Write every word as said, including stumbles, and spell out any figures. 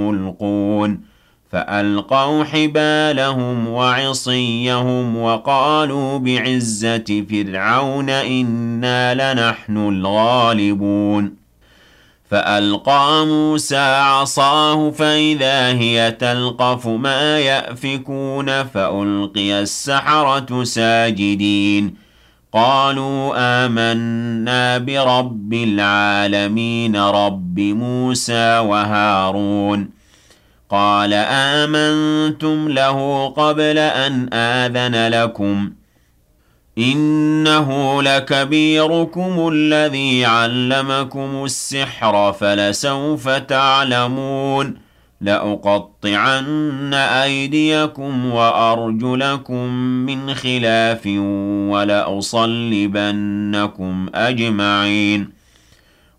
يلقون فألقوا حبالهم وعصيهم وقالوا بعزة فرعون إنا لنحن الغالبون فألقى موسى عصاه فإذا هي تلقف ما يأفكون فألقي السحرة ساجدين قالوا آمنا برب العالمين رب موسى وهارون قال آمنتم له قبل أن آذن لكم إنه لكبيركم الذي علمكم السحر فلسوف تعلمون لأقطعن أيديكم وأرجلكم من خلاف ولأصلبنكم أجمعين